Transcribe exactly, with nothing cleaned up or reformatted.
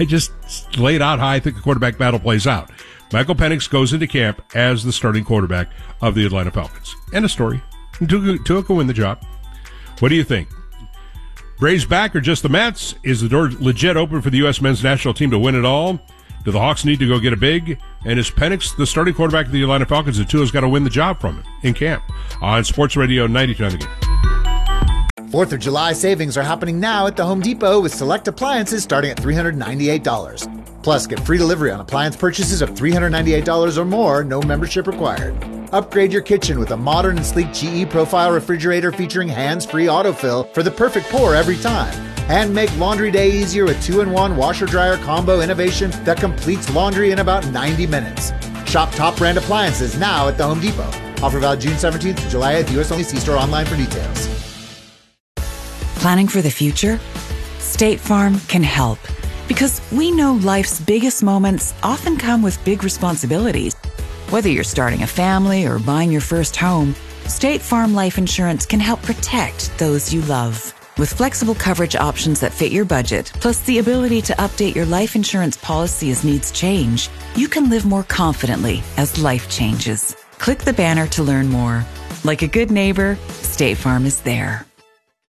I just laid out how I think the quarterback battle plays out. Michael Penix goes into camp as the starting quarterback of the Atlanta Falcons. End of story. Tua can win the job. What do you think? Braves back or just the Mets? Is the door legit open for the U S men's national team to win it all? Do the Hawks need to go get a big? And is Penix the starting quarterback of the Atlanta Falcons, and Tua's got to win the job from him in camp? On Sports Radio ninety-two on the Game. Fourth of July savings are happening now at the Home Depot with select appliances starting at three hundred ninety-eight dollars. Plus, get free delivery on appliance purchases of three hundred ninety-eight dollars or more, no membership required. Upgrade your kitchen with a modern and sleek G E Profile refrigerator featuring hands-free autofill for the perfect pour every time. And make laundry day easier with two in one washer-dryer combo innovation that completes laundry in about ninety minutes. Shop top brand appliances now at the Home Depot. Offer valid June seventeenth to July eighth. U S only. See store online for details. Planning for the future? State Farm can help. Because we know life's biggest moments often come with big responsibilities. Whether you're starting a family or buying your first home, State Farm Life Insurance can help protect those you love. With flexible coverage options that fit your budget, plus the ability to update your life insurance policy as needs change, you can live more confidently as life changes. Click the banner to learn more. Like a good neighbor, State Farm is there.